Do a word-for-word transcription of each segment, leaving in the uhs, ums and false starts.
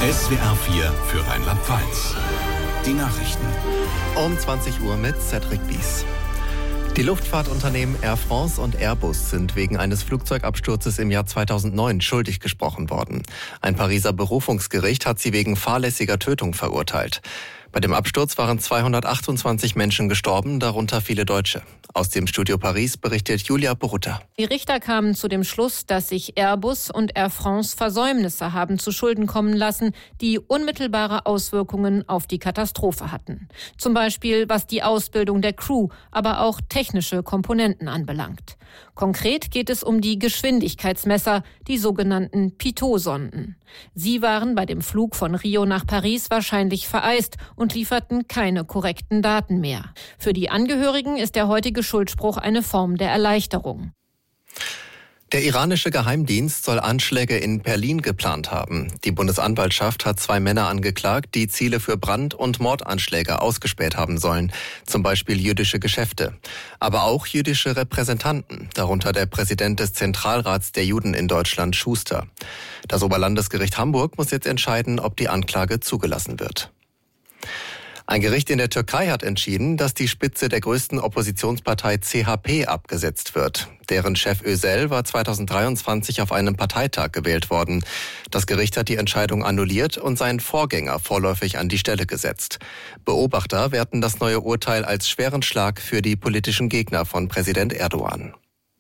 S W R vier für Rheinland-Pfalz. Die Nachrichten. Um zwanzig Uhr mit Cedric Bies. Die Luftfahrtunternehmen Air France und Airbus sind wegen eines Flugzeugabsturzes im Jahr zweitausendneun schuldig gesprochen worden. Ein Pariser Berufungsgericht hat sie wegen fahrlässiger Tötung verurteilt. Bei dem Absturz waren zweihundertachtundzwanzig Menschen gestorben, darunter viele Deutsche. Aus dem Studio Paris berichtet Julia Borutta. Die Richter kamen zu dem Schluss, dass sich Airbus und Air France Versäumnisse haben zu Schulden kommen lassen, die unmittelbare Auswirkungen auf die Katastrophe hatten. Zum Beispiel was die Ausbildung der Crew, aber auch technische Komponenten anbelangt. Konkret geht es um die Geschwindigkeitsmesser, die sogenannten Pitot-Sonden. Sie waren bei dem Flug von Rio nach Paris wahrscheinlich vereist und lieferten keine korrekten Daten mehr. Für die Angehörigen ist der heutige Schuldspruch eine Form der Erleichterung. Der iranische Geheimdienst soll Anschläge in Berlin geplant haben. Die Bundesanwaltschaft hat zwei Männer angeklagt, die Ziele für Brand- und Mordanschläge ausgespäht haben sollen. Zum Beispiel jüdische Geschäfte. Aber auch jüdische Repräsentanten, darunter der Präsident des Zentralrats der Juden in Deutschland, Schuster. Das Oberlandesgericht Hamburg muss jetzt entscheiden, ob die Anklage zugelassen wird. Ein Gericht in der Türkei hat entschieden, dass die Spitze der größten Oppositionspartei C H P abgesetzt wird. Deren Chef Özel war zweitausenddreiundzwanzig auf einem Parteitag gewählt worden. Das Gericht hat die Entscheidung annulliert und seinen Vorgänger vorläufig an die Stelle gesetzt. Beobachter werten das neue Urteil als schweren Schlag für die politischen Gegner von Präsident Erdogan.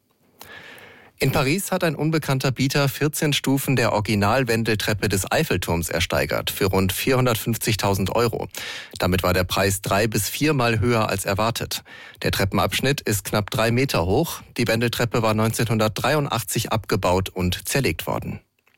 In Paris hat ein unbekannter Bieter vierzehn Stufen der Originalwendeltreppe des Eiffelturms ersteigert für rund vierhundertfünfzigtausend Euro. Damit war der Preis drei bis viermal höher als erwartet. Der Treppenabschnitt ist knapp drei Meter hoch. Die Wendeltreppe war neunzehnhundertdreiundachtzig abgebaut und zerlegt worden.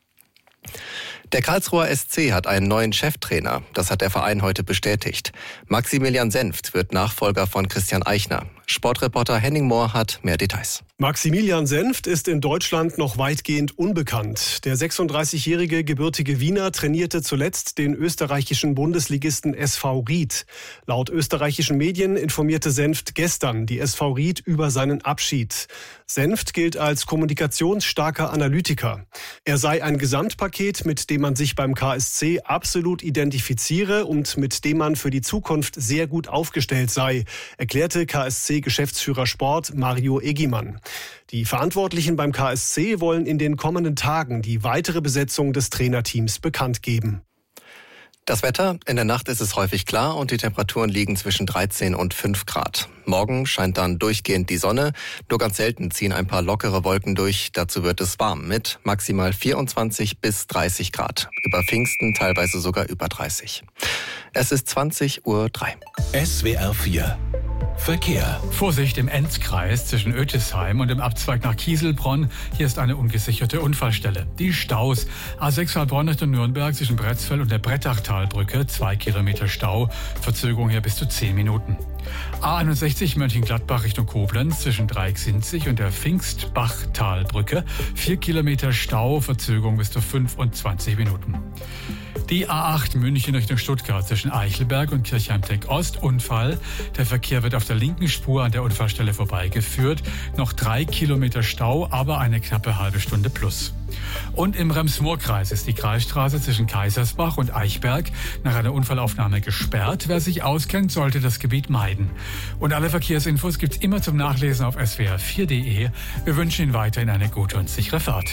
Der Karlsruher S C hat einen neuen Cheftrainer. Das hat der Verein heute bestätigt. Maximilian Senft wird Nachfolger von Christian Eichner. Sportreporter Henning Mohr hat mehr Details. Maximilian Senft ist in Deutschland noch weitgehend unbekannt. Der sechsunddreißigjährige gebürtige Wiener trainierte zuletzt den österreichischen Bundesligisten S V Ried. Laut österreichischen Medien informierte Senft gestern die S V Ried über seinen Abschied. Senft gilt als kommunikationsstarker Analytiker. Er sei ein Gesamtpaket, mit dem man sich beim K S C absolut identifiziere und mit dem man für die Zukunft sehr gut aufgestellt sei, erklärte K S C-Geschäftsführer Sport Mario Eggimann. Die Verantwortlichen beim K S C wollen in den kommenden Tagen die weitere Besetzung des Trainerteams bekannt geben. Das Wetter: In der Nacht ist es häufig klar und die Temperaturen liegen zwischen dreizehn und fünf Grad. Morgen scheint dann durchgehend die Sonne. Nur ganz selten ziehen ein paar lockere Wolken durch. Dazu wird es warm mit maximal vierundzwanzig bis dreißig Grad. Über Pfingsten teilweise sogar über dreißig. Es ist zwanzig Uhr drei. S W R vier Verkehr. Vorsicht im Enzkreis zwischen Oetesheim und dem Abzweig nach Kieselbronn. Hier ist eine ungesicherte Unfallstelle. Die Staus: A sechs Heilbronn Richtung Nürnberg zwischen Bretzfeld und der Brettachtalbrücke. Zwei Kilometer Stau. Verzögerung hier bis zu zehn Minuten. A einundsechzig Mönchengladbach Richtung Koblenz zwischen Dreiecksinzig und der Pfingstbachtalbrücke. Vier Kilometer Stau. Verzögerung bis zu fünfundzwanzig Minuten. Die A acht München Richtung Stuttgart zwischen Eichelberg und Kirchheim-Teck-Ost. Unfall. Der Verkehr wird auf der linken Spur an der Unfallstelle vorbeigeführt. Noch drei Kilometer Stau, aber eine knappe halbe Stunde plus. Und im Rems-Murr-Kreis ist die Kreisstraße zwischen Kaisersbach und Eichberg nach einer Unfallaufnahme gesperrt. Wer sich auskennt, sollte das Gebiet meiden. Und alle Verkehrsinfos gibt's immer zum Nachlesen auf S W R vier punkt de. Wir wünschen Ihnen weiterhin eine gute und sichere Fahrt.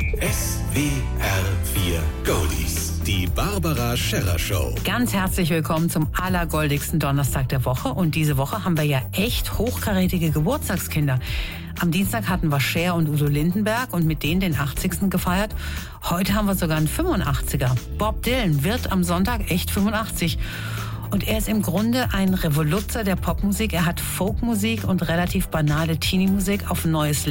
S W R vier Goldies. Die Barbara Scherrer Show. Ganz herzlich willkommen zum allergoldigsten Donnerstag der Woche. Und diese Woche haben wir ja echt hochkarätige Geburtstagskinder. Am Dienstag hatten wir Cher und Udo Lindenberg und mit denen den achtzigsten gefeiert. Heute haben wir sogar einen fünfundachtziger. Bob Dylan wird am Sonntag echt fünfundachtzig. Und er ist im Grunde ein Revoluzer der Popmusik. Er hat Folkmusik und relativ banale Teenie-Musik auf ein neues